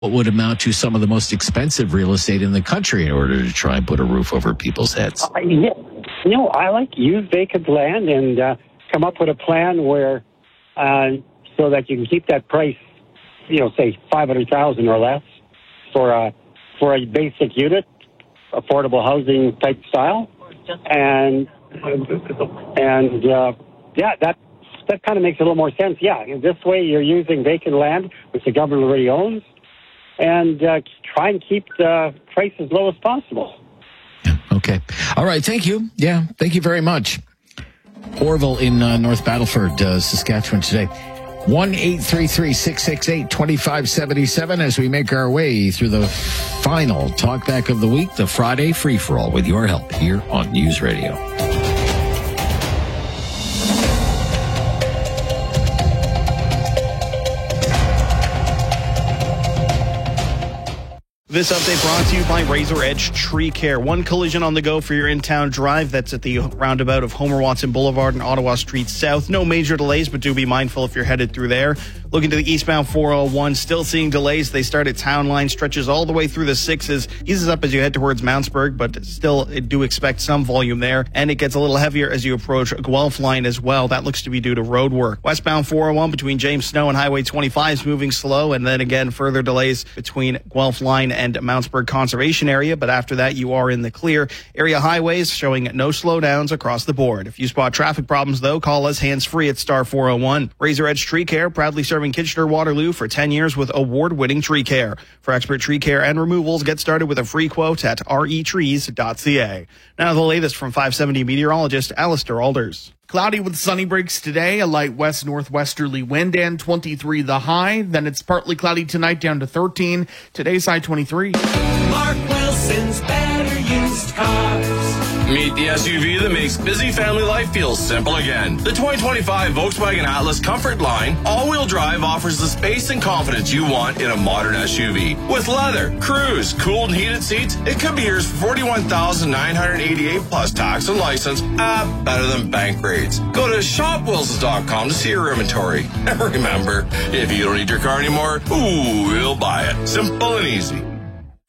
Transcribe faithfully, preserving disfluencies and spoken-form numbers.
what would amount to some of the most expensive real estate in the country in order to try and put a roof over people's heads. Uh, yeah. You know, I like to use vacant land and uh, come up with a plan where, uh, so that you can keep that price, you know, say five hundred thousand or less for a, for a basic unit, affordable housing type style. And, and, uh, yeah, that, that kind of makes a little more sense. Yeah. This way you're using vacant land, which the government already owns, and uh, try and keep the price as low as possible. Yeah, okay. All right. Thank you. Yeah. Thank you very much. Orville in uh, North Battleford, uh, Saskatchewan today. one eight three three, six six eight, two five seven seven as we make our way through the final talkback of the week, the Friday free-for-all, with your help here on News Radio. This update brought to you by Razor Edge Tree Care. One collision on the go for your in-town drive. That's at the roundabout of Homer Watson Boulevard and Ottawa Street South. No major delays, but do be mindful if you're headed through there. Looking to the eastbound four oh one, still seeing delays. They start at Town Line, stretches all the way through the sixes, eases up as you head towards Mountsburg, but still do expect some volume there. And it gets a little heavier as you approach Guelph Line as well. That looks to be due to road work. Westbound four oh one between James Snow and Highway twenty-five is moving slow, and then again further delays between Guelph Line and Mountsburg Conservation Area, but after that you are in the clear. Area highways showing no slowdowns across the board. If you spot traffic problems though, call us hands-free at star four oh one. Razor Edge Tree Care, proudly serving Kitchener-Waterloo for ten years with award-winning tree care. For expert tree care and removals, get started with a free quote at r e trees dot c a. Now the latest from five seventy meteorologist Alistair Alders. Cloudy with sunny breaks today, a light west-northwesterly wind, and twenty-three the high. Then it's partly cloudy tonight, down to thirteen. Today's high twenty-three. Mark Wilson's Better Used Cars. Meet the S U V that makes busy family life feel simple again. The twenty twenty-five Volkswagen Atlas Comfort line all-wheel drive offers the space and confidence you want in a modern S U V. With leather, cruise, cooled and heated seats, it could be yours for forty-one thousand nine hundred eighty-eight dollars plus tax and license. Ah, better than bank rates. Go to shop wilsons dot com to see your inventory. And remember, if you don't need your car anymore, ooh, we'll buy it. Simple and easy.